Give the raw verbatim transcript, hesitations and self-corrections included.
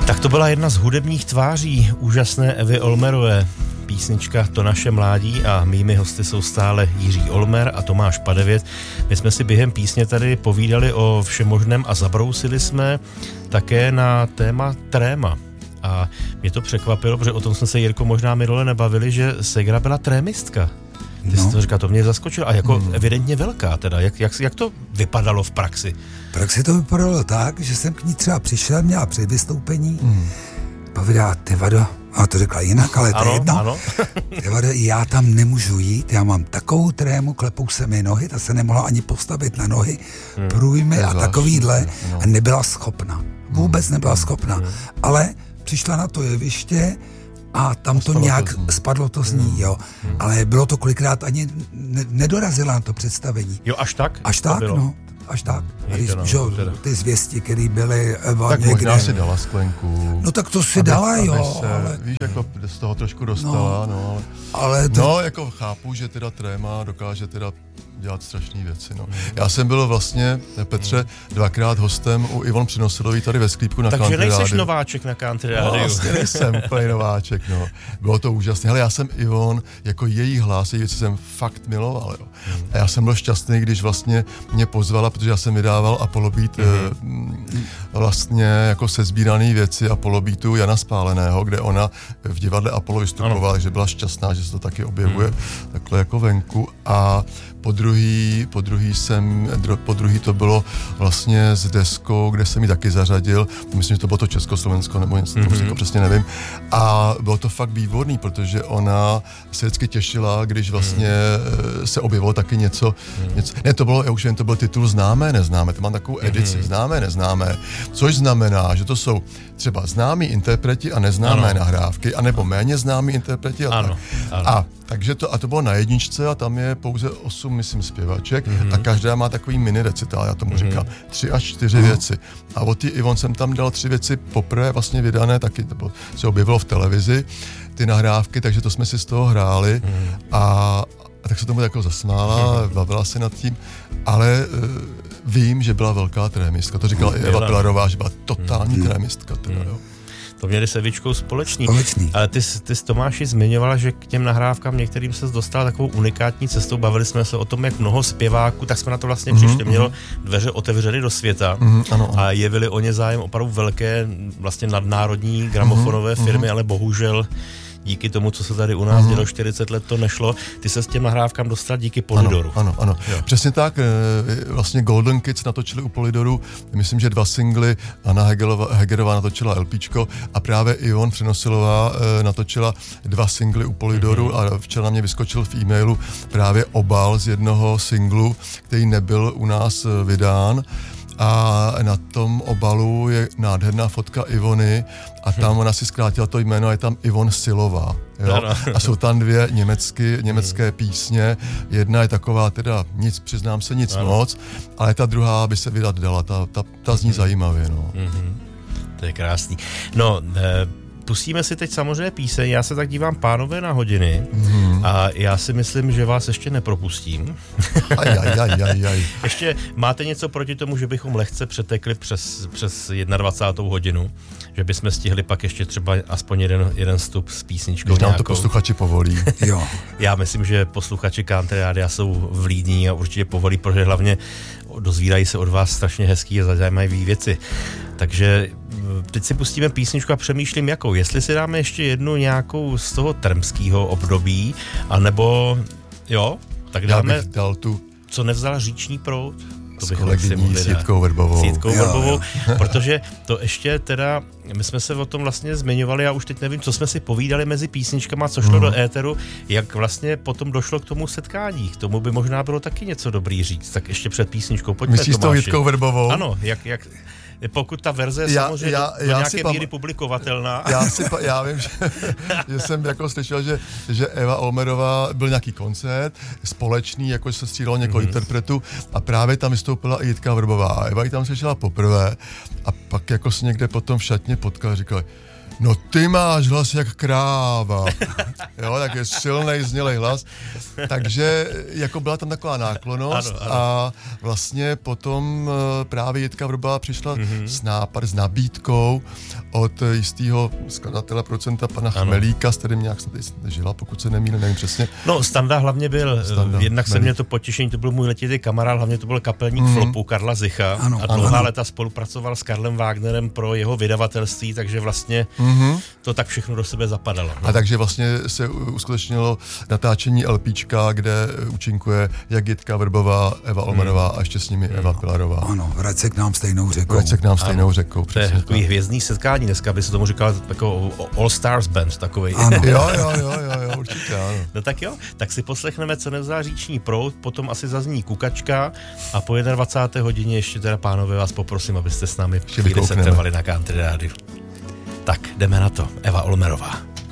Tak to byla jedna z hudebních tváří úžasné Evy Olmerové. Písnička To naše mládí a mými hosty jsou stále Jiří Olmer a Tomáš Padevět. My jsme si během písně tady povídali o všemožném a zabrousili jsme také na téma tréma. A mě to překvapilo, protože o tom jsme se, Jirko, možná minule nebavili, že Segra byla trémistka. Ty no. jsi to říkal, to mě zaskočilo. A jako hmm. evidentně velká teda. Jak, jak, jak to vypadalo v praxi? V praxi to vypadalo tak, že jsem k ní třeba přišel, měla před vystoupení, hmm. povídá, ty vado, a to řekla jinak, ale to je jedno. Ano. Ty vado, já tam nemůžu jít, já mám takovou trému, klepou se mi nohy, ta se nemohla ani postavit na nohy, hmm. průjmy a takovýhle no. a nebyla schopna. Vůbec nebyla schopna. Hmm. Ale přišla na to jeviště a tam to nějak to spadlo to z ní, jo. Hmm. Ale bylo to kolikrát ani ne, nedorazila na to představení. Jo, až tak? Až tak, bylo. no. Až tak. A když, no, že, ty zvěsti, které byly Eva tak někde... možná si dala sklenku. No tak to si aby, dala, aby jo. Se, ale... Víš, jako z toho trošku dostala, no. no ale... ale to... No, jako chápu, že teda tréma dokáže teda dělat strašné věci, no. Já jsem byl vlastně, Petře, dvakrát hostem u Ivon Přinosilový tady ve Sklípku na Country Takže rádiu. nejseš nováček na Country rádiu. No, vlastně nejsem úplně nováček, no. Bylo to úžasné. Hele, já jsem Ivon, jako její hlas, její věci jsem fakt miloval, jo. A já jsem byl šťastný, když vlastně mě pozvala, protože já jsem vydával Apollo Beat mm-hmm. vlastně jako sezbíraný věci Apollo Beatu Jana Spáleného, kde ona v divadle Apollo vystupovala, že byla šťastná, že se to taky objevuje mm. takhle jako venku. A po druhý, po druhý jsem, po druhý to bylo vlastně s deskou, kde jsem ji taky zařadil. Myslím, že to bylo to Československo, nebo něco, mm-hmm. to jako přesně nevím. A bylo to fakt výborný, protože ona se vždycky těšila, když vlastně mm. se objevilo taky něco, mm. něco. Ne, to bylo, já už jen to byl titul Známé, neznámé. To mám takovou edici, mm. Známé, neznámé. Což znamená, že to jsou třeba známí interpreti a neznámé ano. nahrávky, anebo méně známí interpreti a ano. tak. Ano. A takže to, a to bylo na jedničce a tam je pouze osm, myslím, zpěvaček mm-hmm. a každá má takový mini recitál, já tomu mm-hmm. říkám, tři až čtyři mm-hmm. věci. A od té Ivon jsem tam dal tři věci poprvé vlastně vydané, taky to se objevilo v televizi, ty nahrávky, takže to jsme si z toho hráli mm-hmm. a, a tak se tomu jako zasmála, mm-hmm. bavila se nad tím, ale uh, vím, že byla velká trémistka, to říkala mm-hmm. i Eva Pilarová, že byla totální mm-hmm. trémistka, teda, jo. To měli s Evičkou společný. společný. Ale ty, ty s Tomáši zmiňovala, že k těm nahrávkám některým se dostala takovou unikátní cestou. Bavili jsme se o tom, jak mnoho zpěváků, tak jsme na to vlastně mm-hmm, přišli. Mělo dveře otevřeny do světa mm-hmm, ano, ano. a jevili o ně zájem opravdu velké, vlastně nadnárodní gramofonové mm-hmm, firmy, mm-hmm. ale bohužel díky tomu, co se tady u nás mm-hmm. dělo čtyřicet let, to nešlo. Ty se s těm nahrávkám dostal díky Polydoru. Ano, ano, ano. Přesně tak. Vlastně Golden Kids natočili u Polydoru, myslím, že dva singly, Anna Hegerová, Hegerová natočila LPčko a právě Ivon Přenosilová natočila dva singly u Polydoru mm-hmm. a včera mě vyskočil v e-mailu právě obal z jednoho singlu, který nebyl u nás vydán. A na tom obalu je nádherná fotka Ivony a tam ona si zkrátila to jméno a je tam Ivon Silová. Jo? A jsou tam dvě německy, německé písně. Jedna je taková teda nic, přiznám se, nic ano. moc, ale ta druhá by se vydat dala, ta, ta, ta zní zajímavě. No. Mm-hmm. To je krásný. No, e- pustíme si teď samozřejmě píseň, já se tak dívám, pánové, na hodiny mm. a já si myslím, že vás ještě nepropustím. Aj, aj, aj, aj, aj. Ještě máte něco proti tomu, že bychom lehce přetekli přes, přes dvacátou jednu hodinu, že bychom stihli pak ještě třeba aspoň jeden, jeden vstup s písničkou Když nám nějakou. to posluchači povolí. Jo. Já myslím, že posluchači Country Rádia jsou vlídní a určitě povolí, protože hlavně dozvídají se od vás strašně hezký a zajímavé věci. Takže teď si pustíme písničku a přemýšlím jakou. Jestli si dáme ještě jednu nějakou z toho trmského období, anebo jo, tak dáme, já bych dal tu co nevzal říční proud. To s kolegyní s Jitkou Verbovou. S Jitkou Verbovou, protože to ještě teda, my jsme se o tom vlastně zmiňovali, já už teď nevím, co jsme si povídali mezi písničkama, co šlo mm. do éteru, jak vlastně potom došlo k tomu setkání. K tomu by možná bylo taky něco dobrý říct. Tak ještě před písničkou, pojďme, Myslíš Tomáši. s tou Jitkou Verbovou? Ano, jak, jak pokud ta verze je já, samozřejmě já, do já nějaké pam... míry publikovatelná. Já, si pa... já vím, že, že jsem jako slyšel, že, že Eva Olmerová byl nějaký koncert společný, jako se střídalo několik mm-hmm. interpretů a právě tam vystoupila i Jitka Verbová. A Eva ji tam slyšela poprvé a pak jako se někde potom v šatně potkala a říkala, no ty máš hlas jak kráva. Jo, tak je silnej, znělej hlas. Takže jako byla tam taková náklonost ano, ano. a vlastně potom právě Jitka Vrba přišla mm-hmm. s nápad, s nabídkou od jistého skladatele, producenta pana ano. Chmelíka, s kterým nějak snad žila, pokud se nemýlím, nevím přesně. No, Standa hlavně byl, Standa, jednak se mě to potěšení, to byl můj letitý kamarád, hlavně to byl kapelník mm. Flopu Karla Zicha ano, a dlouhá léta spolupracoval s Karlem Wagnerem pro jeho vydavatelství, takže vlastně mm-hmm. to tak všechno do sebe zapadalo. No. A takže vlastně se uskutečnilo natáčení LPčka, kde účinkuje jak Jitka Vrbová, Eva Olmerová mm. a ještě s nimi mm. Eva Pilarová. Ano, vrať se k nám stejnou řekou. Vrať se k nám stejnou ano. řekou. To je takový hvězdný setkání dneska, by se tomu říkal jako All Stars Band takovej. Ano. jo, jo, jo, jo, jo, určitě ano. No tak jo, tak si poslechneme, co nevzdá říční proud, potom asi zazní Kukačka a po dvacáté jedné hodině ještě teda, pánové, vás poprosím, abyste s námi chvíli se trvali na Country Rádiu. Tak, jdeme na to. Eva Olmerová.